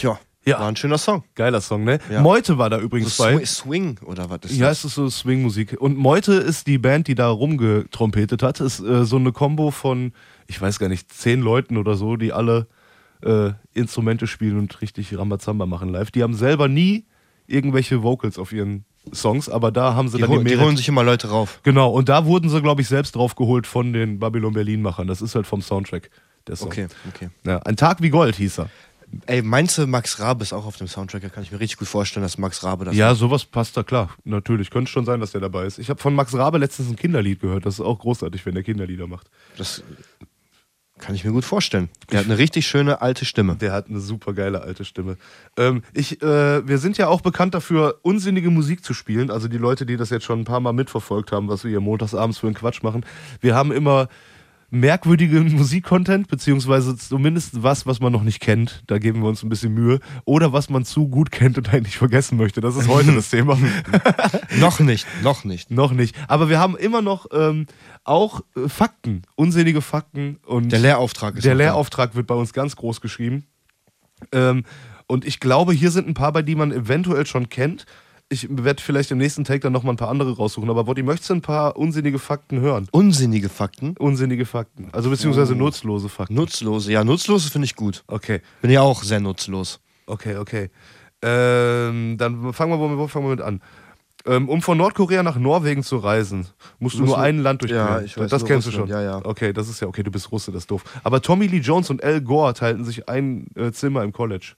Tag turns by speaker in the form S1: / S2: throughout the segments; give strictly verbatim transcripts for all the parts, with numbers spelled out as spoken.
S1: Tja,
S2: Ja.
S1: war ein schöner Song.
S2: Geiler Song, ne?
S1: Ja.
S2: Meute war da übrigens
S1: So
S2: bei.
S1: Sw- Swing oder was ist
S2: Ja,
S1: das?
S2: es ist so Swing-Musik. Und Meute ist die Band, die da rumgetrompetet hat. Ist äh, so eine Kombo von, ich weiß gar nicht, zehn Leuten oder so, die alle äh, Instrumente spielen und richtig Rambazamba machen live. Die haben selber nie irgendwelche Vocals auf ihren Songs, aber da haben sie
S1: Die,
S2: dann
S1: hol,
S2: die
S1: die
S2: Merit-
S1: holen sich immer Leute rauf.
S2: Genau, und da wurden sie, glaube ich, selbst drauf geholt von den Babylon Berlin-Machern. Das ist halt vom Soundtrack, der Song.
S1: Okay, okay.
S2: Ja, Ein Tag wie Gold hieß er.
S1: Ey, meinst du, Max Rabe ist auch auf dem Soundtrack? Da kann ich mir richtig gut vorstellen, dass Max Rabe das
S2: Ja,
S1: macht.
S2: sowas passt da, klar. Natürlich, könnte schon sein, dass der dabei ist. Ich habe von Max Rabe letztens ein Kinderlied gehört. Das ist auch großartig, wenn der Kinderlieder macht.
S1: Das kann ich mir gut vorstellen. Der hat eine richtig schöne alte Stimme.
S2: Der hat eine super geile alte Stimme. Ähm, ich, äh, wir sind ja auch bekannt dafür, unsinnige Musik zu spielen. Also die Leute, die das jetzt schon ein paar Mal mitverfolgt haben, was wir hier montagsabends für einen Quatsch machen. Wir haben immer merkwürdigen Musikcontent, beziehungsweise zumindest was, was man noch nicht kennt. Da geben wir uns ein bisschen Mühe. Oder was man zu gut kennt und eigentlich vergessen möchte. Das ist heute das Thema.
S1: Noch nicht, noch nicht.
S2: Noch nicht. Aber wir haben immer noch ähm, auch äh, Fakten, unsinnige Fakten. Und
S1: Der Lehrauftrag ist
S2: der
S1: noch da.
S2: Lehrauftrag wird bei uns ganz groß geschrieben. Ähm, und ich glaube, hier sind ein paar bei, die man eventuell schon kennt. Ich werde vielleicht im nächsten Take dann nochmal ein paar andere raussuchen. Aber Wotti, möchtest du ein paar unsinnige Fakten hören?
S1: Unsinnige Fakten.
S2: Unsinnige Fakten. Also beziehungsweise
S1: Oh.
S2: nutzlose Fakten.
S1: Nutzlose. Ja, nutzlose finde ich gut.
S2: Okay,
S1: Bin ja auch sehr nutzlos.
S2: okay, okay. Ähm, dann fangen wir, wo, wo fangen wir mit an? Ähm, um von Nordkorea nach Norwegen zu reisen, musst du
S1: Musst
S2: nur
S1: du-
S2: ein Land durchqueren.
S1: Ja, ich weiß
S2: das
S1: nur
S2: kennst
S1: Russland,
S2: du schon.
S1: ja, ja.
S2: Okay, das ist ja okay, du bist Russe, das ist doof. Aber Tommy Lee Jones und Al Gore teilten sich ein äh, Zimmer im College.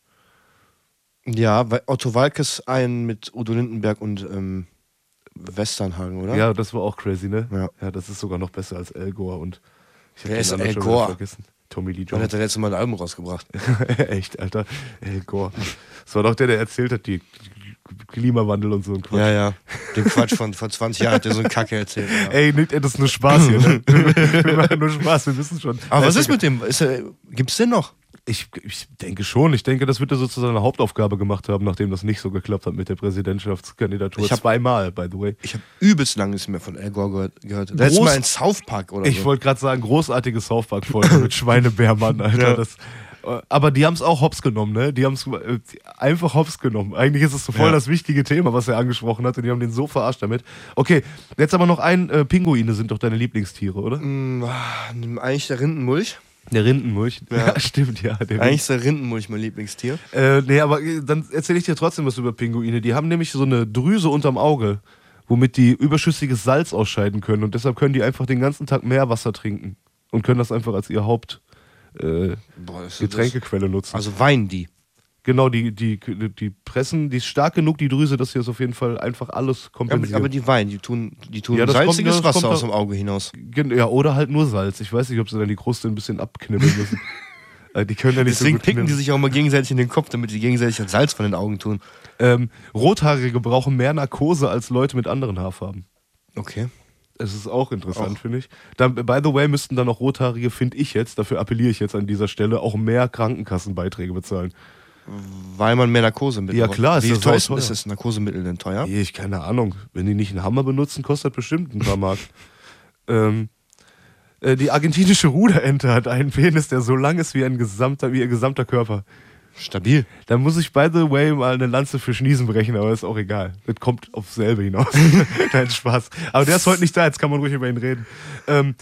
S1: Ja, weil Otto Walkes einen mit Udo Lindenberg und ähm, Westernhagen, oder?
S2: Ja, das war auch crazy, ne?
S1: Ja.
S2: Ja, das ist sogar noch besser als Al Gore und ich hab
S1: Wer
S2: den
S1: ist
S2: anderen
S1: Al
S2: schon wieder
S1: Gore?
S2: vergessen. Tommy Lee
S1: Wann
S2: Jones.
S1: hat er letztes Mal ein Album rausgebracht?
S2: Echt, Alter. Al Gore. Das war doch der, der erzählt hat, die Klimawandel und so ein Quatsch.
S1: Ja, ja. Den Quatsch von vor zwanzig Jahren hat er so eine Kacke erzählt. Ja.
S2: Ey, Nick, ey, das ist nur Spaß hier, ne? Wir machen nur Spaß, wir wissen schon.
S1: Aber was
S2: Also,
S1: ist mit dem? Ist er, gibt's den noch?
S2: Ich, ich denke schon. Ich denke, das wird er so zu seiner Hauptaufgabe gemacht haben, nachdem das nicht so geklappt hat mit der Präsidentschaftskandidatur.
S1: Ich hab-
S2: Zweimal, by the way.
S1: Ich habe übelst lange nichts mehr von Al Gore gehört. gehört. Letztes
S2: Groß-
S1: Mal in South Park oder
S2: Ich
S1: so.
S2: wollte gerade sagen, großartige South Park-Folge mit Schweinebärmann, Alter.
S1: Ja.
S2: Das, äh, aber die haben es auch hops genommen, ne? Die haben es äh, einfach hops genommen. Eigentlich ist es so voll
S1: Ja.
S2: das wichtige Thema, was er angesprochen hat, und die haben den so verarscht damit. Okay, jetzt aber noch ein, äh, Pinguine sind doch deine Lieblingstiere, oder?
S1: Mm, ah, eigentlich der Rindenmulch.
S2: Der Rindenmulch.
S1: Ja.
S2: Ja, stimmt, ja. Der
S1: Eigentlich ist der Rindenmulch mein Lieblingstier.
S2: Äh, nee, aber äh, dann erzähle ich dir trotzdem was über Pinguine. Die haben nämlich so eine Drüse unterm Auge, womit die überschüssiges Salz ausscheiden können. Und deshalb können die einfach den ganzen Tag Meerwasser trinken. Und können das einfach als ihr Haupt äh,
S1: Boah, ist das-
S2: Getränkequelle nutzen.
S1: Also weinen die.
S2: Genau, die, die, die pressen, die ist stark genug, die Drüse, dass sie das auf jeden Fall einfach alles
S1: Aber,
S2: kompensieren.
S1: aber die weinen, die tun, die tun
S2: Ja, das kommt-
S1: salziges
S2: das
S1: Wasser
S2: kommt
S1: aus
S2: auch-
S1: dem Auge hinaus.
S2: Gen- ja, oder halt nur Salz. Ich weiß nicht, ob sie dann die Kruste ein bisschen abknibbeln müssen. Äh, die können ja nicht
S1: Deswegen
S2: so gut
S1: picken die
S2: knibbeln.
S1: sich auch mal gegenseitig in den Kopf, damit die gegenseitig das Salz von den Augen tun.
S2: Ähm, Rothaarige brauchen mehr Narkose als Leute mit anderen Haarfarben.
S1: Okay.
S2: Es ist auch interessant,
S1: Auch.
S2: finde ich. Dann, by the way, müssten dann auch Rothaarige, finde ich jetzt, dafür appelliere ich jetzt an dieser Stelle, auch mehr Krankenkassenbeiträge bezahlen.
S1: Weil man mehr Narkosemittel
S2: Ja,
S1: braucht.
S2: klar, ist
S1: Wie
S2: das
S1: teuer
S2: sau
S1: ist,
S2: teuer.
S1: ist das Narkosemittel denn teuer?
S2: Ich keine Ahnung. Wenn die nicht einen Hammer benutzen, kostet das bestimmt ein paar Mark. ähm, äh, die argentinische Ruderente hat einen Penis, der so lang ist wie, ein gesamter, wie ihr gesamter Körper.
S1: Stabil.
S2: Da muss ich, by the way, mal eine Lanze für Schniesen brechen, aber ist auch egal. Das kommt aufs selbe hinaus. Nein, Spaß. Aber der ist heute nicht da, jetzt kann man ruhig über ihn reden. Ähm,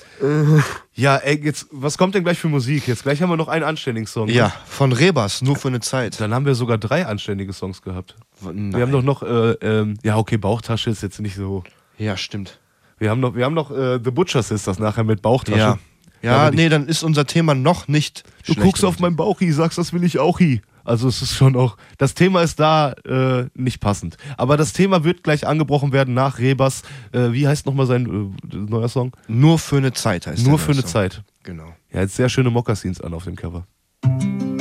S2: ja, ey, jetzt, was kommt denn gleich für Musik? Jetzt gleich haben wir noch einen anständigen Song.
S1: Ja, von Rebas, nur für eine Zeit.
S2: Dann haben wir sogar drei anständige Songs gehabt.
S1: Nein.
S2: Wir haben doch noch, äh, ähm, ja, okay, Bauchtasche ist jetzt nicht so.
S1: Ja, stimmt.
S2: Wir haben noch, wir haben noch äh, The Butcher Sisters nachher mit Bauchtasche.
S1: Ja. Ja,
S2: Aber die-
S1: nee, dann ist unser Thema noch nicht
S2: Du
S1: schlecht.
S2: guckst auf meinen Bauchi, sagst, das will ich auch hi. Also es ist schon auch, das Thema ist da äh, nicht passend. Aber das Thema wird gleich angebrochen werden nach Rebas. Äh, wie heißt nochmal sein äh, neuer Song?
S1: Nur für eine Zeit heißt
S2: Nur
S1: der
S2: für eine
S1: Song.
S2: Zeit.
S1: Genau.
S2: Er hat sehr schöne Mokassins an auf dem Cover.